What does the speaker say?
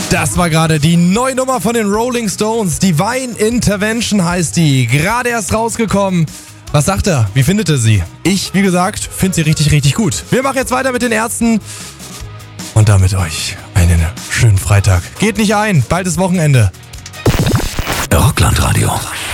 Das war gerade die neue Nummer von den Rolling Stones. Divine Intervention heißt die. Gerade erst rausgekommen. Was sagt er? Wie findet er sie? Ich, wie gesagt, finde sie richtig, richtig gut. Wir machen jetzt weiter mit den Ärzten. Und damit euch einen schönen Freitag. Geht nicht ein, bald ist Wochenende. Rockland Radio.